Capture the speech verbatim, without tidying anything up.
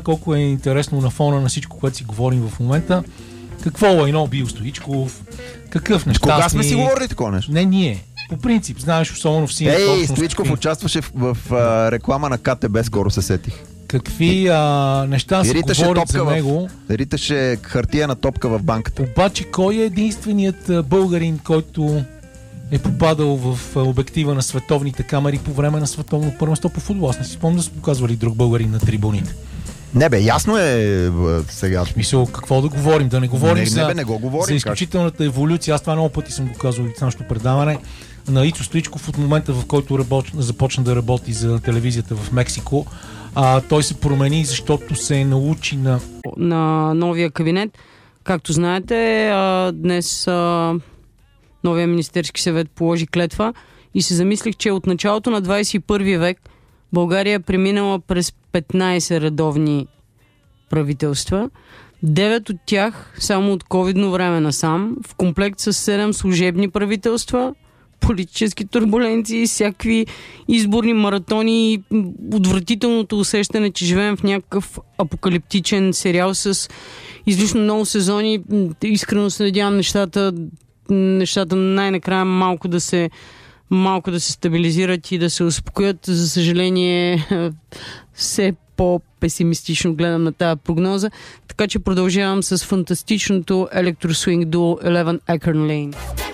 колко е интересно на фона на всичко, което си говорим в момента. Какво е едно бил Стоичков, какъв нещастни... Кога сме си говорили такова нещо? Не ние. По принцип, знаеш, особено в синята Ей, общност... Стоичков какви... участваше в, в, в а, реклама на КТБ, скоро се сетих. Какви а, неща се говорят за него. Риташе хартия топка в банката. Обаче, кой е единственият а, българин, който е попадал в а, обектива на световните камери по време на световно първенство по футбол? Аз не си спомням да са показвали друг българин на трибуните. Не бе, ясно е сега. Мисъл, какво да говорим? Да не говорим не, за, не бе, не го говорим, за изключителната как? еволюция. Аз това много пъти съм го казал в нашото предаване. На Ицо Стоичков от момента, в който работ... започна да работи за телевизията в Мексико, а, той се промени, защото се научи на... на новия кабинет. Както знаете, а, днес а, новия Министерски съвет положи клетва и се замислих, че от началото на двадесет и първи век България е преминала през петнадесет редовни правителства. девет от тях само от ковидно време насам, в комплект с седем служебни правителства, политически турбуленции, всякакви изборни маратони и отвратителното усещане, че живеем в някакъв апокалиптичен сериал с излишно много сезони. Искрено се надявам нещата, нещата най-накрая малко да се малко да се стабилизират и да се успокоят. За съжаление, все по-песимистично гледам на тази прогноза. Така че продължавам с фантастичното електросвинг дуо Eleven Acorn Lane.